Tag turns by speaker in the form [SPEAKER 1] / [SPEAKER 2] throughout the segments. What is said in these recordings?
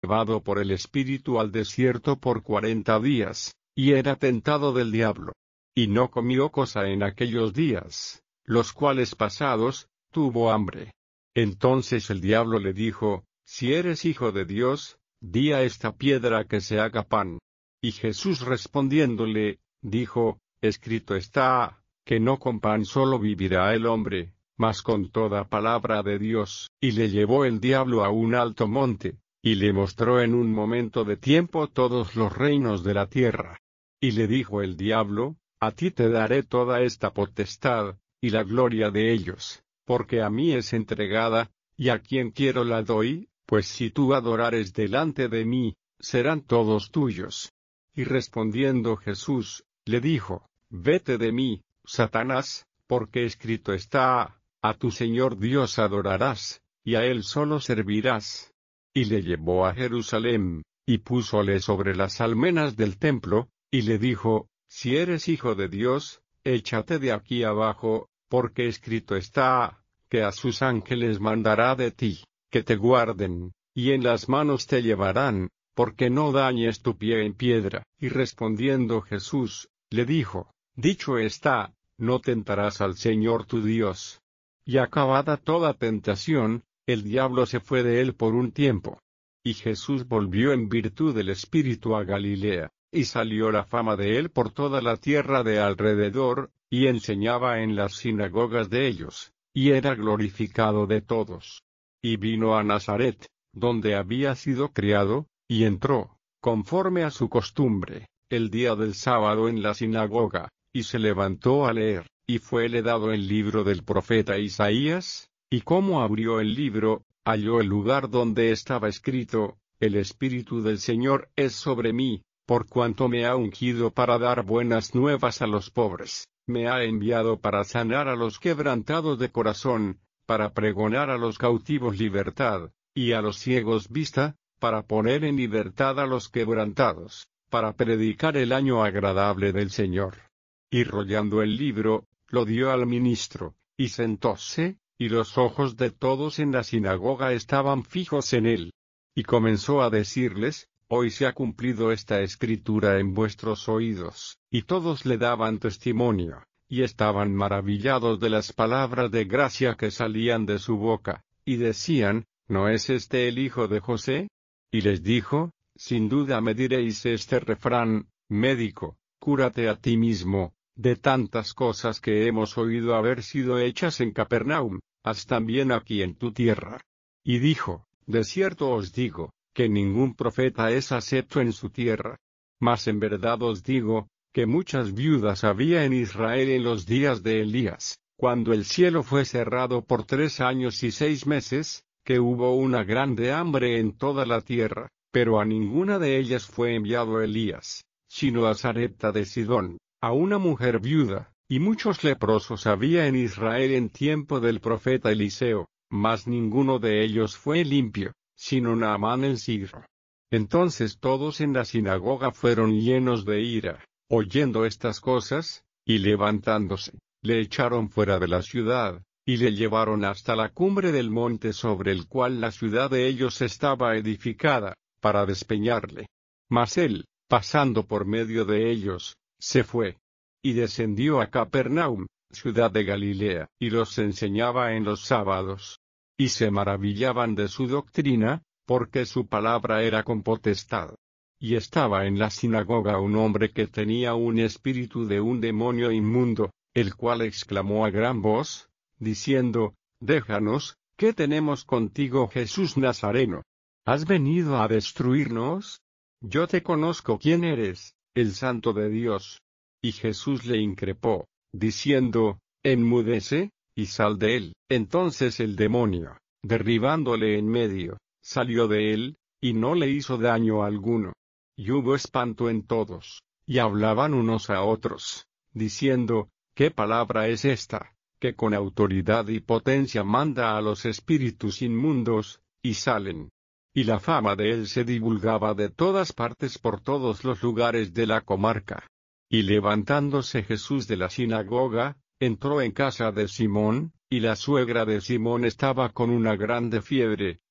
[SPEAKER 1] llevado por el Espíritu al desierto por 40 días, y era tentado del diablo. Y no comió cosa en aquellos días, los cuales pasados, tuvo hambre. Entonces el diablo le dijo, si eres hijo de Dios, di a esta piedra que se haga pan. Y Jesús respondiéndole, dijo, escrito está, que no con pan solo vivirá el hombre, mas con toda palabra de Dios. Y le llevó el diablo a un alto monte, y le mostró en un momento de tiempo todos los reinos de la tierra. Y le dijo el diablo, a ti te daré toda esta potestad, y la gloria de ellos, porque a mí es entregada, y a quien quiero la doy, pues si tú adorares delante de mí, serán todos tuyos. Y respondiendo Jesús, le dijo, vete de mí, Satanás, porque escrito está, a tu Señor Dios adorarás, y a Él solo servirás. Y le llevó a Jerusalén, y púsole sobre las almenas del templo, y le dijo, si eres hijo de Dios, échate de aquí abajo, porque escrito está, que a sus ángeles mandará de ti, que te guarden, y en las manos te llevarán, porque no dañes tu pie en piedra. Y respondiendo Jesús, le dijo, dicho está, no tentarás al Señor tu Dios. Y acabada toda tentación, el diablo se fue de él por un tiempo. Y Jesús volvió en virtud del Espíritu a Galilea, y salió la fama de él por toda la tierra de alrededor, y enseñaba en las sinagogas de ellos, y era glorificado de todos. Y vino a Nazaret, donde había sido criado, y entró, conforme a su costumbre, el día del sábado en la sinagoga, y se levantó a leer, y fuele dado el libro del profeta Isaías, y como abrió el libro, halló el lugar donde estaba escrito, el Espíritu del Señor es sobre mí, por cuanto me ha ungido para dar buenas nuevas a los pobres, me ha enviado para sanar a los quebrantados de corazón, para pregonar a los cautivos libertad, y a los ciegos vista, para poner en libertad a los quebrantados, para predicar el año agradable del Señor. Y rollando el libro, lo dio al ministro, y sentóse, y los ojos de todos en la sinagoga estaban fijos en él. Y comenzó a decirles, hoy se ha cumplido esta escritura en vuestros oídos. Y todos le daban testimonio, y estaban maravillados de las palabras de gracia que salían de su boca, y decían, ¿no es este el hijo de José? Y les dijo, sin duda me diréis este refrán, médico, cúrate a ti mismo, de tantas cosas que hemos oído haber sido hechas en Capernaum, haz también aquí en tu tierra. Y dijo, de cierto os digo, que ningún profeta es acepto en su tierra. Mas en verdad os digo, que muchas viudas había en Israel en los días de Elías, cuando el cielo fue cerrado por 3 años y 6 meses, que hubo una grande hambre en toda la tierra, pero a ninguna de ellas fue enviado Elías, sino a Sarepta de Sidón, a una mujer viuda, y muchos leprosos había en Israel en tiempo del profeta Eliseo, mas ninguno de ellos fue limpio, sino Naamán el sirio. Entonces todos en la sinagoga fueron llenos de ira, oyendo estas cosas, y levantándose, le echaron fuera de la ciudad, y le llevaron hasta la cumbre del monte sobre el cual la ciudad de ellos estaba edificada, para despeñarle. Mas él, pasando por medio de ellos, se fue, y descendió a Capernaum, ciudad de Galilea, y los enseñaba en los sábados. Y se maravillaban de su doctrina, porque su palabra era con potestad. Y estaba en la sinagoga un hombre que tenía un espíritu de un demonio inmundo, el cual exclamó a gran voz, diciendo, déjanos, ¿qué tenemos contigo Jesús Nazareno? ¿Has venido a destruirnos? Yo te conozco quién eres, el Santo de Dios. Y Jesús le increpó, diciendo, enmudece, y sal de él. Entonces el demonio, derribándole en medio, salió de él, y no le hizo daño alguno. Y hubo espanto en todos, y hablaban unos a otros, diciendo, ¿qué palabra es esta, que con autoridad y potencia manda a los espíritus inmundos, y salen? Y la fama de él se divulgaba de todas partes por todos los lugares de la comarca. Y levantándose Jesús de la sinagoga, entró en casa de Simón, y la suegra de Simón estaba con una grande fiebre,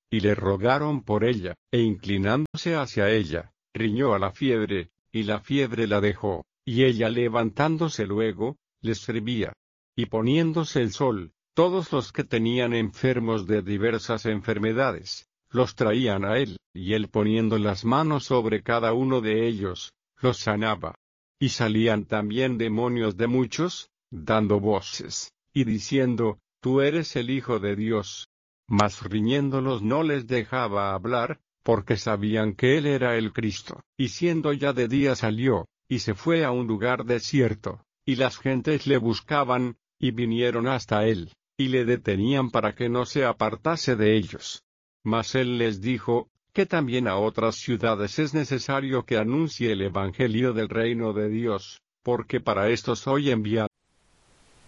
[SPEAKER 1] Y le rogaron por ella, e inclinándose hacia ella, riñó a la fiebre, y la fiebre la dejó, y ella levantándose luego, les servía. Y poniéndose el sol, todos los que tenían enfermos de diversas enfermedades, los traían a él, y él poniendo las manos sobre cada uno de ellos, los sanaba. Y salían también demonios de muchos, dando voces, y diciendo, Tú eres el Hijo de Dios. Mas riñéndolos no les dejaba hablar, porque sabían que él era el Cristo. Y siendo ya de día salió, y se fue a un lugar desierto, y las gentes le buscaban, y vinieron hasta él, y le detenían para que no se apartase de ellos. Mas él les dijo, que también a otras ciudades es necesario que anuncie el Evangelio del reino de Dios, porque para esto soy enviado.